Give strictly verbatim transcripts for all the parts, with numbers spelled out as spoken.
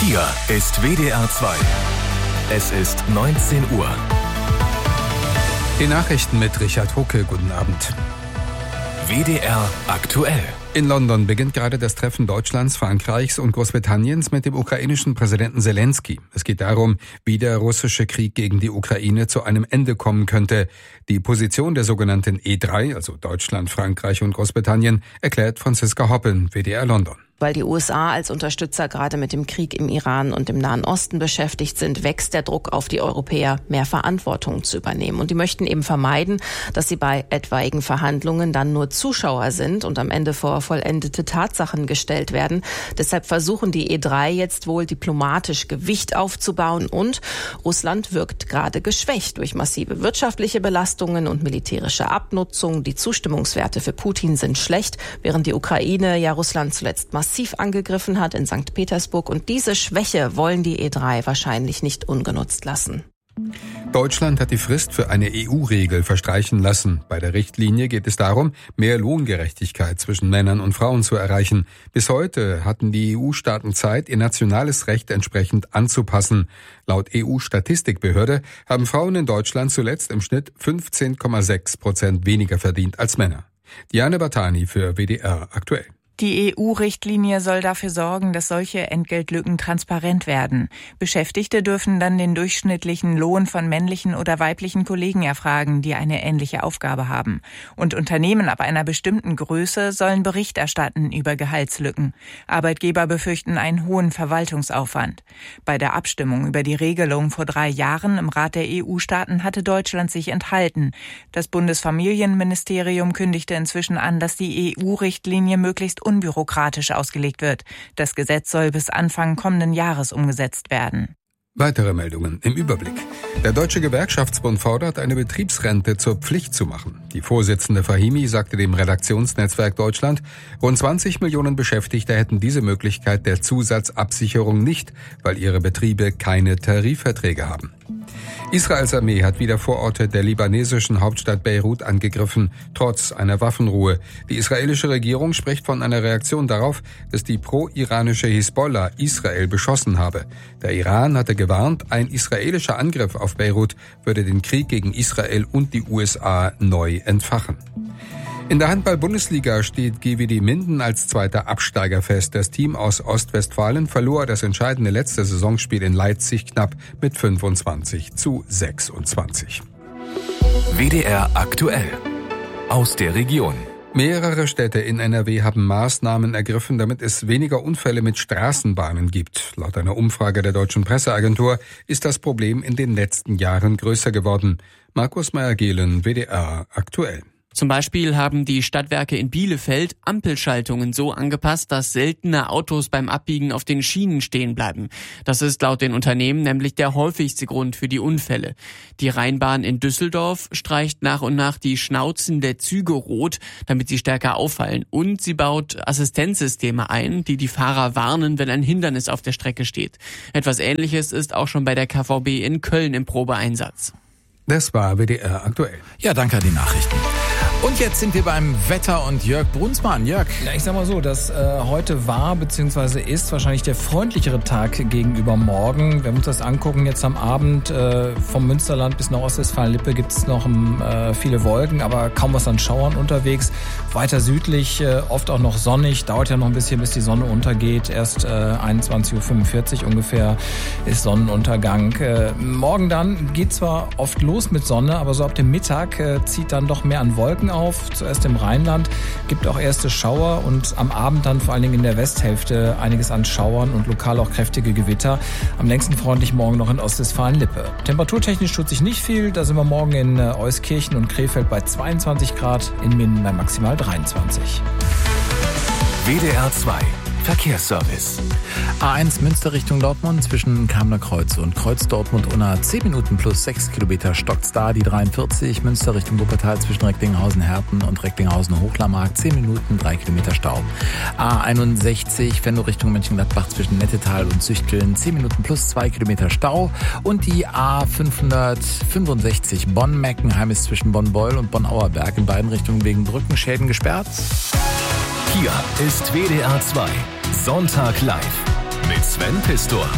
Hier ist W D R zwei. Es ist neunzehn Uhr. Die Nachrichten mit Richard Hucke. Guten Abend. W D R aktuell. In London beginnt gerade das Treffen Deutschlands, Frankreichs und Großbritanniens mit dem ukrainischen Präsidenten Zelensky. Es geht darum, wie der russische Krieg gegen die Ukraine zu einem Ende kommen könnte. Die Position der sogenannten E drei, also Deutschland, Frankreich und Großbritannien, erklärt Franziska Hoppen, W D R London. Weil die U S A als Unterstützer gerade mit dem Krieg im Iran und im Nahen Osten beschäftigt sind, wächst der Druck auf die Europäer, mehr Verantwortung zu übernehmen. Und die möchten eben vermeiden, dass sie bei etwaigen Verhandlungen dann nur Zuschauer sind und am Ende vor vollendete Tatsachen gestellt werden. Deshalb versuchen die E drei jetzt wohl diplomatisch Gewicht aufzubauen und Russland wirkt gerade geschwächt durch massive wirtschaftliche Belastungen und militärische Abnutzung. Die Zustimmungswerte für Putin sind schlecht, während die Ukraine ja Russland zuletzt massiv massiv angegriffen hat in Sankt Petersburg. Und diese Schwäche wollen die E drei wahrscheinlich nicht ungenutzt lassen. Deutschland hat die Frist für eine E U-Regel verstreichen lassen. Bei der Richtlinie geht es darum, mehr Lohngerechtigkeit zwischen Männern und Frauen zu erreichen. Bis heute hatten die E U-Staaten Zeit, ihr nationales Recht entsprechend anzupassen. Laut E U-Statistikbehörde haben Frauen in Deutschland zuletzt im Schnitt fünfzehn Komma sechs Prozent weniger verdient als Männer. Diane Bartani für W D R aktuell. Die E U-Richtlinie soll dafür sorgen, dass solche Entgeltlücken transparent werden. Beschäftigte dürfen dann den durchschnittlichen Lohn von männlichen oder weiblichen Kollegen erfragen, die eine ähnliche Aufgabe haben. Und Unternehmen ab einer bestimmten Größe sollen Bericht erstatten über Gehaltslücken. Arbeitgeber befürchten einen hohen Verwaltungsaufwand. Bei der Abstimmung über die Regelung vor drei Jahren im Rat der E U-Staaten hatte Deutschland sich enthalten. Das Bundesfamilienministerium kündigte inzwischen an, dass die E U-Richtlinie möglichst unbürokratisch ausgelegt wird. Das Gesetz soll bis Anfang kommenden Jahres umgesetzt werden. Weitere Meldungen im Überblick. Der Deutsche Gewerkschaftsbund fordert, eine Betriebsrente zur Pflicht zu machen. Die Vorsitzende Fahimi sagte dem Redaktionsnetzwerk Deutschland, rund zwanzig Millionen Beschäftigte hätten diese Möglichkeit der Zusatzabsicherung nicht, weil ihre Betriebe keine Tarifverträge haben. Israels Armee hat wieder Vororte der libanesischen Hauptstadt Beirut angegriffen, trotz einer Waffenruhe. Die israelische Regierung spricht von einer Reaktion darauf, dass die pro-iranische Hisbollah Israel beschossen habe. Der Iran hatte gewarnt, ein israelischer Angriff auf Beirut würde den Krieg gegen Israel und die U S A neu entfachen. In der Handball-Bundesliga steht G W D Minden als zweiter Absteiger fest. Das Team aus Ostwestfalen verlor das entscheidende letzte Saisonspiel in Leipzig knapp mit fünfundzwanzig zu sechsundzwanzig. W D R aktuell. Aus der Region. Mehrere Städte in N R W haben Maßnahmen ergriffen, damit es weniger Unfälle mit Straßenbahnen gibt. Laut einer Umfrage der Deutschen Presseagentur ist das Problem in den letzten Jahren größer geworden. Markus Meyer-Gehlen, W D R aktuell. Zum Beispiel haben die Stadtwerke in Bielefeld Ampelschaltungen so angepasst, dass seltene Autos beim Abbiegen auf den Schienen stehen bleiben. Das ist laut den Unternehmen nämlich der häufigste Grund für die Unfälle. Die Rheinbahn in Düsseldorf streicht nach und nach die Schnauzen der Züge rot, damit sie stärker auffallen. Und sie baut Assistenzsysteme ein, die die Fahrer warnen, wenn ein Hindernis auf der Strecke steht. Etwas Ähnliches ist auch schon bei der K V B in Köln im Probeeinsatz. Das war W D R aktuell. Ja, danke an die Nachrichten. Und jetzt sind wir beim Wetter und Jörg Brunsmann. Jörg. Ja, ich sag mal so, dass äh, heute war bzw. ist wahrscheinlich der freundlichere Tag gegenüber morgen. Wenn wir uns das angucken, jetzt am Abend äh, vom Münsterland bis nach Ostwestfalen-Lippe gibt es noch äh, viele Wolken, aber kaum was an Schauern unterwegs. Weiter südlich äh, oft auch noch sonnig, dauert ja noch ein bisschen, bis die Sonne untergeht. Erst äh, einundzwanzig Uhr fünfundvierzig ungefähr ist Sonnenuntergang. Äh, morgen dann geht zwar oft los mit Sonne, aber so ab dem Mittag äh, zieht dann doch mehr an Wolken auf. Zuerst im Rheinland, gibt auch erste Schauer und am Abend dann vor allen Dingen in der Westhälfte einiges an Schauern und lokal auch kräftige Gewitter. Am längsten freundlich morgen noch in Ostwestfalen-Lippe. Temperaturtechnisch tut sich nicht viel. Da sind wir morgen in äh, Euskirchen und Krefeld bei zweiundzwanzig Grad, in Minden bei maximal dreiundzwanzig. W D R zwei Verkehrsservice. A eins Münster Richtung Dortmund zwischen Kamener Kreuz und Kreuz Dortmund-Unna zehn Minuten plus sechs Kilometer stockt's da. Die dreiundvierzig Münster Richtung Wuppertal zwischen Recklinghausen-Herten und Recklinghausen-Hochlermark zehn Minuten, drei Kilometer Stau. A einundsechzig Venlo Richtung Mönchengladbach zwischen Nettetal und Züchteln zehn Minuten plus zwei Kilometer Stau. Und die A fünfhundertfünfundsechzig Bonn-Meckenheim ist zwischen Bonn-Beul und Bonn-Auerberg in beiden Richtungen wegen Brückenschäden gesperrt. Hier ist W D R zwei Sonntag live mit Sven Pistor.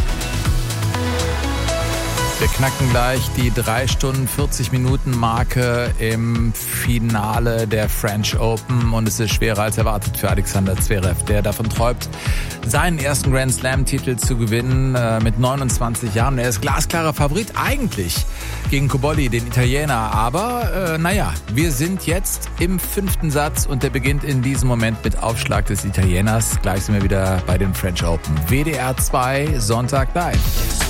Wir knacken gleich die drei Stunden vierzig Minuten Marke im Finale der French Open und es ist schwerer als erwartet für Alexander Zverev, der davon träumt, seinen ersten Grand Slam Titel zu gewinnen äh, mit neunundzwanzig Jahren. Er ist glasklarer Favorit eigentlich gegen Cobolli, den Italiener, aber äh, naja, wir sind jetzt im fünften Satz und der beginnt in diesem Moment mit Aufschlag des Italieners. Gleich sind wir wieder bei den French Open. W D R zwei Sonntag live.